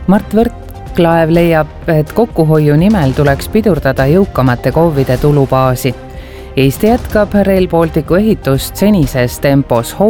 Mart Võrklaev leiab, et kokkuhoiu nimel tuleks pidurdada jõukamate KOV-ide tulubaasi. Eesti jätkab Rail Balticu ehitust senises tempos.